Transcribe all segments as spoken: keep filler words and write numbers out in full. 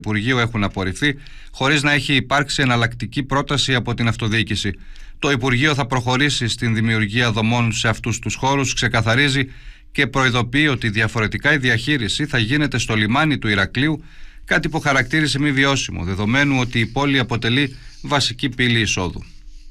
Υπουργείο έχουν απορριφθεί, χωρίς να έχει υπάρξει εναλλακτική πρόταση από την αυτοδιοίκηση. Το Υπουργείο θα προχωρήσει στην δημιουργία δομών σε αυτούς τους χώρους, ξεκαθαρίζει και προειδοποιεί ότι διαφορετικά η διαχείριση θα γίνεται στο λιμάνι του Ηρακλείου, κάτι που χαρακτήρισε μη βιώσιμο, δεδομένου ότι η πόλη αποτελεί βασική πύλη εισόδου.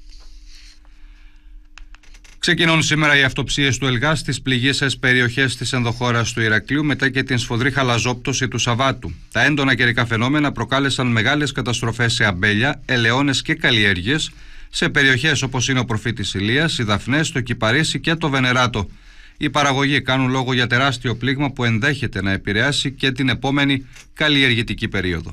Ξεκινούν σήμερα οι αυτοψίες του ΕΛΓΑ στις πληγείσες περιοχές της ενδοχώρας του Ηρακλείου μετά και την σφοδρή χαλαζόπτωση του Σαββάτου. Τα έντονα καιρικά φαινόμενα προκάλεσαν μεγάλες καταστροφές σε αμπέλια, ελαιώνες και καλλιέργειες σε περιοχές όπως είναι ο Προφήτης Ηλίας, οι Δαφνές, το Κυπαρίσι και το Βενεράτο. Οι παραγωγοί κάνουν λόγο για τεράστιο πλήγμα που ενδέχεται να επηρεάσει και την επόμενη καλλιεργητική περίοδο.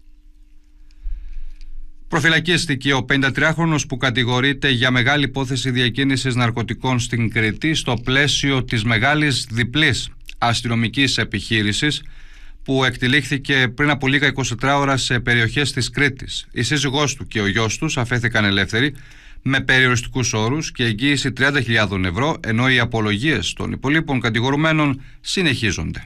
Προφυλακίστηκε ο πενηντατριάχρονος που κατηγορείται για μεγάλη υπόθεση διακίνησης ναρκωτικών στην Κρήτη στο πλαίσιο της μεγάλης διπλής αστυνομικής επιχείρησης που εκτελήχθηκε πριν από λίγα εικοσιτέσσερις ώρα σε περιοχές της Κρήτης. Η σύζυγός του και ο γιος τους αφέθηκαν ελεύθεροι με περιοριστικούς όρους και εγγύηση τριάντα χιλιάδες ευρώ, ενώ οι απολογίες των υπολείπων κατηγορουμένων συνεχίζονται.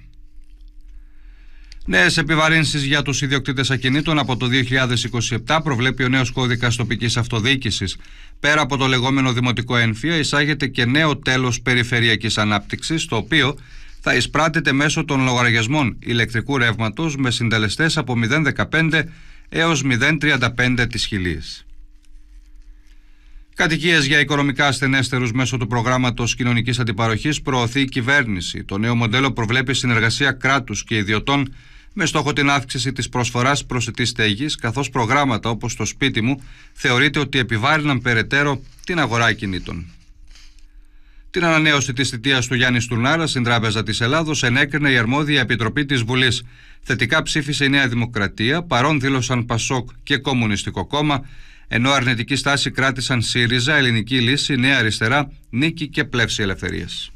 Νέες επιβαρύνσεις για τους ιδιοκτήτες ακινήτων από το δύο χιλιάδες είκοσι επτά προβλέπει ο νέος κώδικας τοπικής αυτοδιοίκησης. Πέρα από το λεγόμενο δημοτικό έμφυα, εισάγεται και νέο τέλος περιφερειακής ανάπτυξης, το οποίο θα εισπράττεται μέσω των λογαριασμών ηλεκτρικού ρεύματος με συντελεστές από μηδέν κόμμα δεκαπέντε έως μηδέν κόμμα τριάντα πέντε της χιλίας. Κατοικίες για οικονομικά ασθενέστερους μέσω του προγράμματος κοινωνικής αντιπαροχής προωθεί η κυβέρνηση. Το νέο μοντέλο προβλέπει συνεργασία κράτους και ιδιωτών με στόχο την αύξηση της προσφοράς προσιτής στέγης, καθώς προγράμματα όπως το σπίτι μου θεωρείται ότι επιβάρυναν περαιτέρω την αγορά ακινήτων. Την ανανέωση της θητείας του Γιάννη Στουρνάρα στην Τράπεζα της Ελλάδος ενέκρινε η αρμόδια επιτροπή της Βουλής. Θετικά ψήφισε η Νέα Δημοκρατία, παρόν δήλωσαν Πασόκ και Κομμουνιστικό Κόμμα, ενώ αρνητική στάση κράτησαν ΣΥΡΙΖΑ, Ελληνική Λύση, Νέα Αριστερά, Νίκη και Πλεύση Ελευθερίας.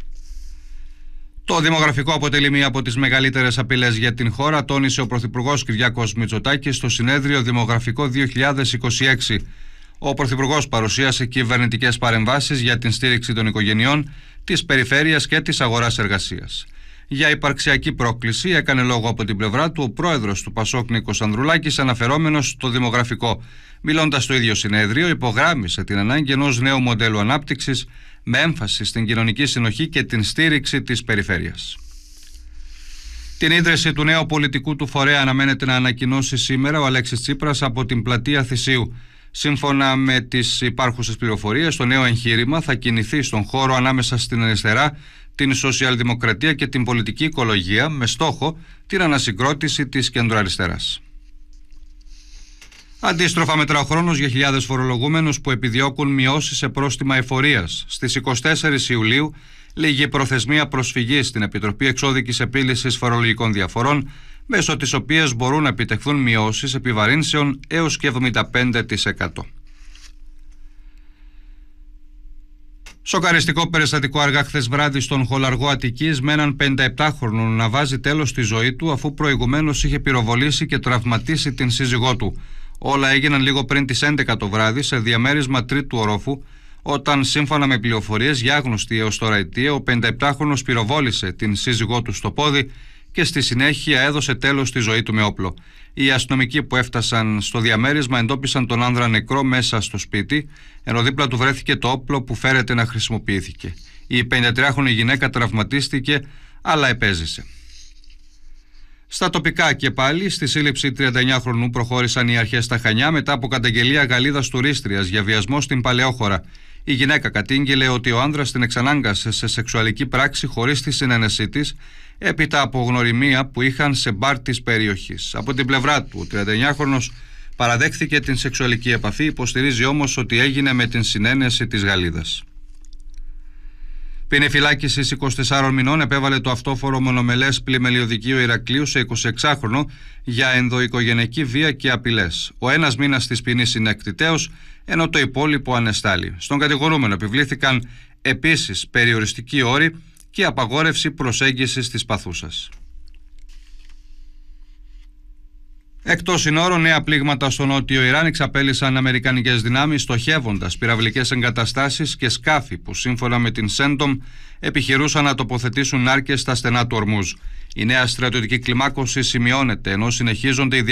Το δημογραφικό αποτελεί μία από τις μεγαλύτερες απειλές για την χώρα, τόνισε ο Πρωθυπουργός Κυριάκος Μητσοτάκης στο συνέδριο Δημογραφικό δύο χιλιάδες είκοσι έξι. Ο Πρωθυπουργός παρουσίασε κυβερνητικές παρεμβάσεις για την στήριξη των οικογενειών, της περιφέρειας και της αγοράς εργασίας. Για υπαρξιακή πρόκληση έκανε λόγο από την πλευρά του ο πρόεδρος του Πασόκ Νίκος Ανδρουλάκης, αναφερόμενος στο δημογραφικό. Μιλώντας στο ίδιο συνέδριο, υπογράμμισε την ανάγκη ενός νέου μοντέλου ανάπτυξης με έμφαση στην κοινωνική συνοχή και την στήριξη της περιφέρειας. Την ίδρυση του νέου πολιτικού του φορέα αναμένεται να ανακοινώσει σήμερα ο Αλέξης Τσίπρας από την πλατεία Θησίου. Σύμφωνα με τις υπάρχουσες πληροφορίες, το νέο εγχείρημα θα κινηθεί στον χώρο ανάμεσα στην αριστερά, την σοσιαλδημοκρατία και την πολιτική οικολογία, με στόχο την ανασυγκρότηση της κεντροαριστεράς. Αντίστροφα μετρά ο χρόνος για χιλιάδες φορολογούμενους που επιδιώκουν μειώσεις σε πρόστιμα εφορίας. Στις εικοστή τέταρτη Ιουλίου λήγει η προθεσμία προσφυγής στην Επιτροπή Εξώδικης Επίλυσης Φορολογικών Διαφορών, μέσω της οποίας μπορούν να επιτευχθούν μειώσεις επιβαρύνσεων έως και εβδομήντα πέντε τοις εκατό. Σοκαριστικό περιστατικό αργά χθες βράδυ στον Χολαργό Αττικής με έναν πενηνταεπτάχρονο να βάζει τέλος στη ζωή του, αφού προηγουμένως είχε πυροβολήσει και τραυματίσει την σύζυγό του. Όλα έγιναν λίγο πριν τις έντεκα το βράδυ σε διαμέρισμα τρίτου ορόφου, όταν σύμφωνα με πληροφορίες για άγνωστη έως τώρα αιτία, ο πενηνταεπτάχρονος πυροβόλησε την σύζυγό του στο πόδι και στη συνέχεια έδωσε τέλος στη ζωή του με όπλο. Οι αστυνομικοί που έφτασαν στο διαμέρισμα εντόπισαν τον άνδρα νεκρό μέσα στο σπίτι, ενώ δίπλα του βρέθηκε το όπλο που φέρεται να χρησιμοποιήθηκε. Η πενηντατριάχρονη γυναίκα τραυματίστηκε, αλλά επέζησε. Στα τοπικά και πάλι, στη σύλληψη τριανταεννιάχρονου προχώρησαν οι αρχές στα Χανιά μετά από καταγγελία Γαλλίδας τουρίστριας για βιασμό στην Παλαιόχώρα. Η γυναίκα κατήγγειλε ότι ο άνδρας την εξανάγκασε σε σεξουαλική πράξη χωρίς τη συνένεσή της, έπειτα από γνωριμία που είχαν σε μπαρ της περιοχής. Από την πλευρά του, ο τριανταεννιάχρονος παραδέχθηκε την σεξουαλική επαφή, υποστηρίζει όμως ότι έγινε με την συνένεση της Γαλλίδας. Ποινή φυλάκισης είκοσι τεσσάρων μηνών επέβαλε το αυτόφορο μονομελές πλημελιωδικείο Ηρακλείου σε εικοσιεξάχρονο για ενδοοικογενειακή βία και απειλές. Ο ένας μήνας της ποινής είναι εκτιτέως, ενώ το υπόλοιπο ανεστάλλει. Στον κατηγορούμενο επιβλήθηκαν επίσης περιοριστικοί όροι και απαγόρευση προσέγγισης της παθούσας. Εκτός συνόρων, νέα πλήγματα στο νότιο Ιράν εξαπέλυσαν αμερικανικές δυνάμεις, στοχεύοντας πυραυλικές εγκαταστάσεις και σκάφη που σύμφωνα με την Σέντομ επιχειρούσαν να τοποθετήσουν νάρκες στα στενά του Ορμούζ. Η νέα στρατιωτική κλιμάκωση σημειώνεται ενώ συνεχίζονται οι